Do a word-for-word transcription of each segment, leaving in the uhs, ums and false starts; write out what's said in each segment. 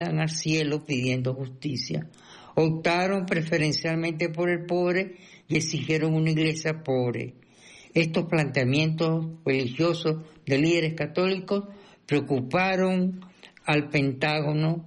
al cielo pidiendo justicia. Optaron preferencialmente por el pobre y exigieron una iglesia pobre. Estos planteamientos religiosos de líderes católicos preocuparon al Pentágono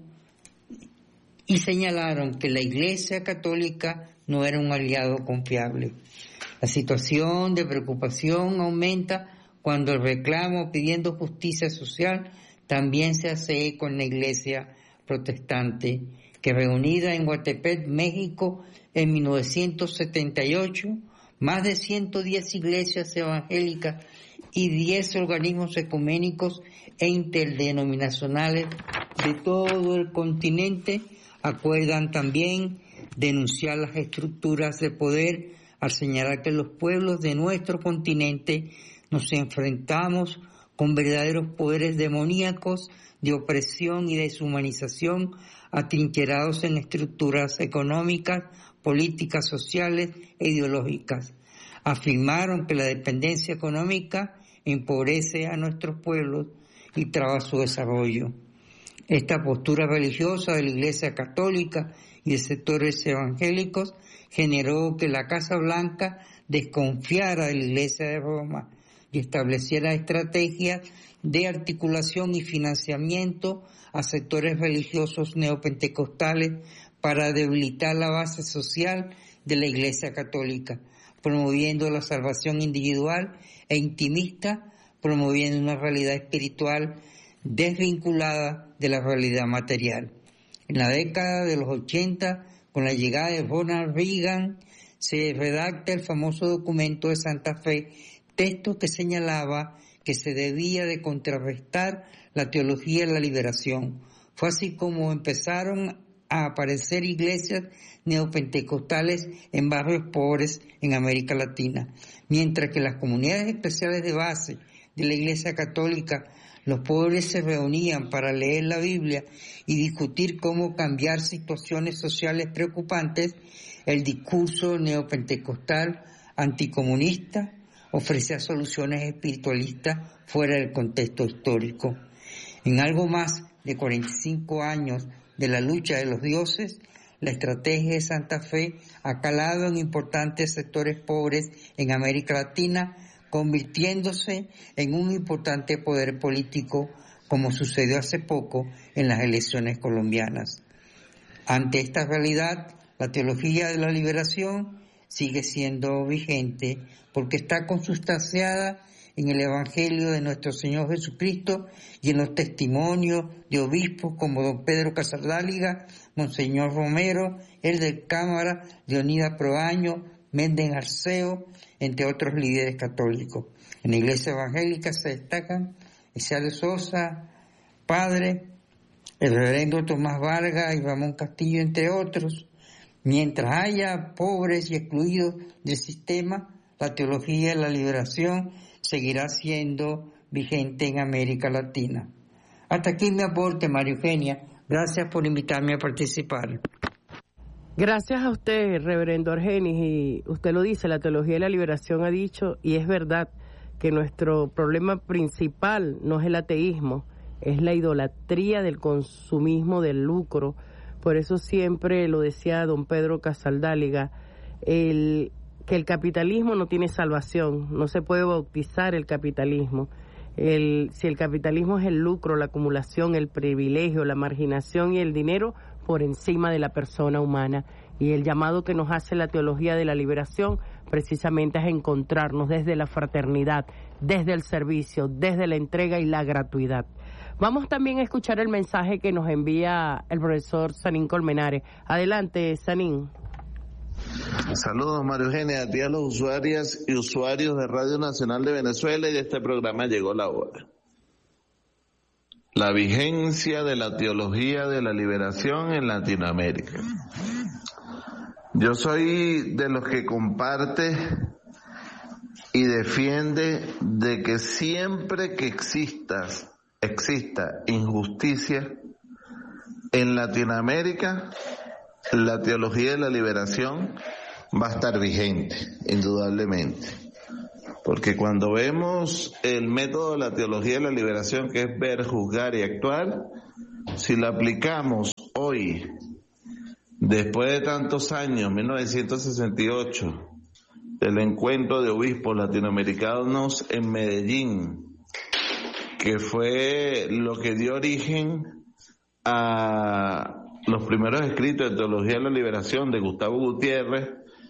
y señalaron que la Iglesia Católica no era un aliado confiable. La situación de preocupación aumenta cuando el reclamo pidiendo justicia social también se hace eco en la Iglesia protestante, que reunida en Guatepec, México, en mil novecientos setenta y ocho, más de ciento diez iglesias evangélicas y diez organismos ecuménicos e interdenominacionales de todo el continente acuerdan también denunciar las estructuras de poder al señalar que los pueblos de nuestro continente nos enfrentamos con verdaderos poderes demoníacos de opresión y deshumanización atrincherados en estructuras económicas, políticas, sociales e ideológicas. Afirmaron que la dependencia económica empobrece a nuestros pueblos y traba su desarrollo. Esta postura religiosa de la Iglesia Católica y de sectores evangélicos generó que la Casa Blanca desconfiara de la Iglesia de Roma y estableciera estrategias de articulación y financiamiento a sectores religiosos neopentecostales para debilitar la base social de la Iglesia Católica, promoviendo la salvación individual e intimista, promoviendo una realidad espiritual desvinculada de la realidad material. En la década de los ochenta, con la llegada de Ronald Reagan, se redacta el famoso documento de Santa Fe, texto que señalaba que se debía de contrarrestar la teología de la liberación. Fue así como empezaron a aparecer iglesias neopentecostales en barrios pobres en América Latina, mientras que las comunidades especiales de base de la Iglesia Católica, los pobres se reunían para leer la Biblia y discutir cómo cambiar situaciones sociales preocupantes. El discurso neopentecostal anticomunista ofrecía soluciones espiritualistas fuera del contexto histórico. En algo más de cuarenta y cinco años de la lucha de los dioses, la estrategia de Santa Fe ha calado en importantes sectores pobres en América Latina, convirtiéndose en un importante poder político, como sucedió hace poco en las elecciones colombianas. Ante esta realidad, la teología de la liberación sigue siendo vigente porque está consustanciada en el Evangelio de nuestro Señor Jesucristo y en los testimonios de obispos como don Pedro Casaldáliga, Monseñor Romero, el de Cámara, Leonidas Proaño, Méndez Arceo, entre otros líderes católicos. En la Iglesia Evangélica se destacan Isaías de Sosa, Padre, el reverendo Tomás Vargas y Ramón Castillo, entre otros. Mientras haya pobres y excluidos del sistema, la teología de la liberación seguirá siendo vigente en América Latina. Hasta aquí mi aporte, María Eugenia. Gracias por invitarme a participar. Gracias a usted, reverendo Argenis, y usted lo dice, la teología de la liberación ha dicho, y es verdad, que nuestro problema principal no es el ateísmo, es la idolatría del consumismo, del lucro. Por eso siempre lo decía don Pedro Casaldáliga, el, que el capitalismo no tiene salvación, no se puede bautizar el capitalismo. El, si el capitalismo es el lucro, la acumulación, el privilegio, la marginación y el dinero por encima de la persona humana. Y el llamado que nos hace la teología de la liberación precisamente es encontrarnos desde la fraternidad, desde el servicio, desde la entrega y la gratuidad. Vamos también a escuchar el mensaje que nos envía el profesor Sanín Colmenares. Adelante, Sanín. Saludos, María Eugenia, a ti, a los usuarias y usuarios de Radio Nacional de Venezuela y de este programa Llegó la Hora. La vigencia de la teología de la liberación en Latinoamérica. Yo soy de los que comparte y defiende de que siempre que existas, exista injusticia en Latinoamérica, la teología de la liberación va a estar vigente, indudablemente. Porque cuando vemos el método de la teología de la liberación, que es ver, juzgar y actuar, si lo aplicamos hoy, después de tantos años, mil novecientos sesenta y ocho, del encuentro de obispos latinoamericanos en Medellín, que fue lo que dio origen a los primeros escritos de Teología de la Liberación de Gustavo Gutiérrez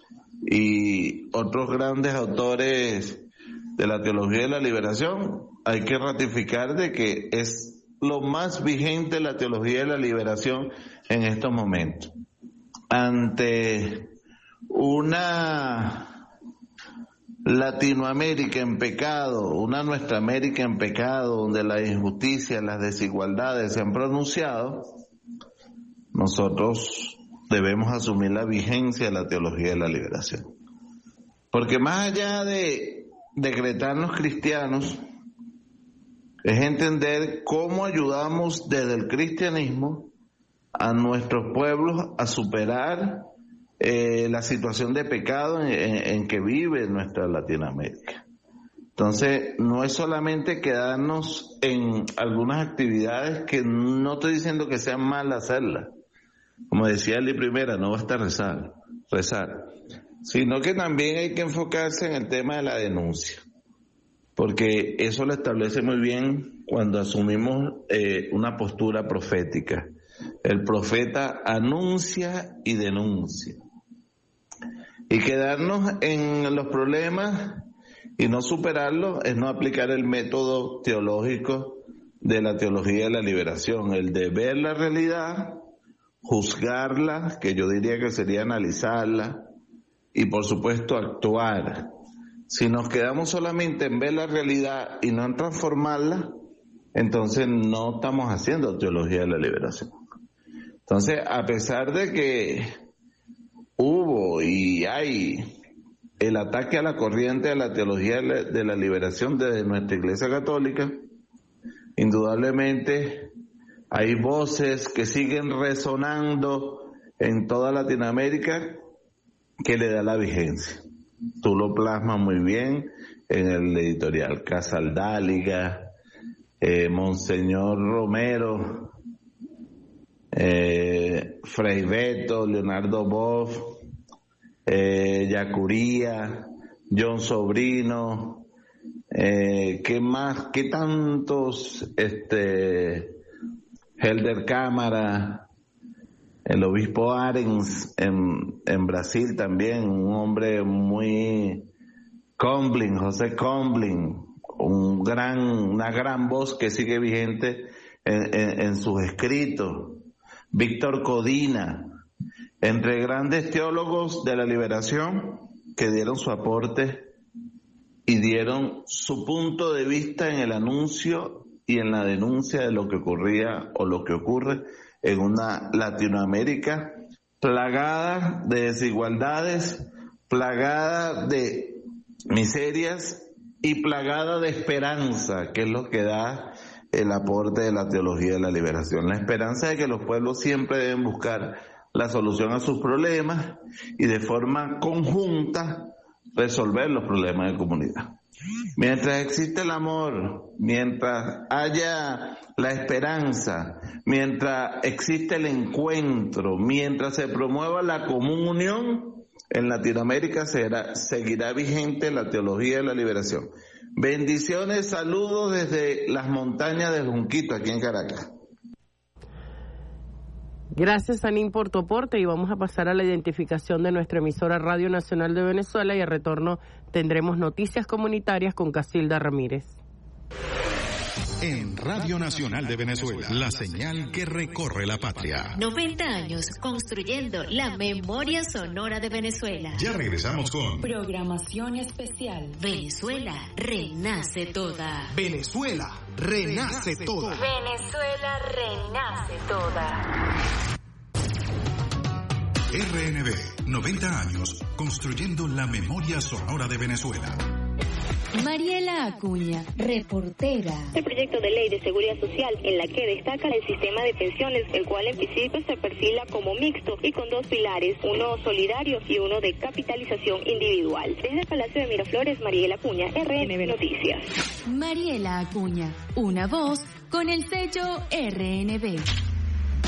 y otros grandes autores de la Teología de la Liberación, hay que ratificar de que es lo más vigente la Teología de la Liberación en estos momentos. Ante una Latinoamérica en pecado, una Nuestra América en pecado, donde la injusticia, las desigualdades se han pronunciado, nosotros debemos asumir la vigencia de la Teología de la Liberación. Porque más allá de decretarnos cristianos, es entender cómo ayudamos desde el cristianismo a nuestros pueblos a superar eh, la situación de pecado en, en, en que vive nuestra Latinoamérica. Entonces, no es solamente quedarnos en algunas actividades que no estoy diciendo que sean malas hacerlas. Como decía Eli Primera, no basta rezar, rezar, sino que también hay que enfocarse en el tema de la denuncia, porque eso lo establece muy bien cuando asumimos eh, una postura profética. El profeta anuncia y denuncia. Y quedarnos en los problemas y no superarlos es no aplicar el método teológico de la Teología de la Liberación, el de ver la realidad, juzgarla, que yo diría que sería analizarla, y por supuesto actuar. Si nos quedamos solamente en ver la realidad y no en transformarla, entonces no estamos haciendo Teología de la Liberación. Entonces, a pesar de que hubo y hay el ataque a la corriente de la Teología de la Liberación desde nuestra Iglesia Católica, indudablemente hay voces que siguen resonando en toda Latinoamérica que le da la vigencia. Tú lo plasmas muy bien en el editorial Casaldáliga, eh, Monseñor Romero, eh, Fray Beto, Leonardo Boff, eh, Yacuría, John Sobrino, eh, ¿qué más? ¿Qué tantos? Este, Helder Cámara, el obispo Arens en, en Brasil también, un hombre muy Comblin, José Comblin, un gran, una gran voz que sigue vigente en, en, en sus escritos. Víctor Codina, entre grandes teólogos de la liberación que dieron su aporte y dieron su punto de vista en el anuncio y en la denuncia de lo que ocurría o lo que ocurre en una Latinoamérica plagada de desigualdades, plagada de miserias y plagada de esperanza, que es lo que da el aporte de la Teología de la Liberación. La esperanza de que los pueblos siempre deben buscar la solución a sus problemas y de forma conjunta resolver los problemas de comunidad. Mientras existe el amor, mientras haya la esperanza, mientras existe el encuentro, mientras se promueva la común unión, en Latinoamérica será, seguirá vigente la Teología de la Liberación. Bendiciones, saludos desde las montañas de Junquito, aquí en Caracas. Gracias, Anín, por tu aporte, y vamos a pasar a la identificación de nuestra emisora Radio Nacional de Venezuela, y al retorno tendremos noticias comunitarias con Casilda Ramírez. En Radio Nacional de Venezuela, la señal que recorre la patria. noventa años construyendo la memoria sonora de Venezuela. Ya regresamos con programación especial. Venezuela renace toda. Venezuela renace toda. Venezuela renace toda. R N B, noventa años construyendo la memoria sonora de Venezuela. Mariela Acuña, reportera. El proyecto de ley de seguridad social, en la que destaca el sistema de pensiones, el cual en principio se perfila como mixto y con dos pilares, uno solidario y uno de capitalización individual. Desde el Palacio de Miraflores, Mariela Acuña, R N B Noticias. Mariela Acuña, una voz con el sello R N B.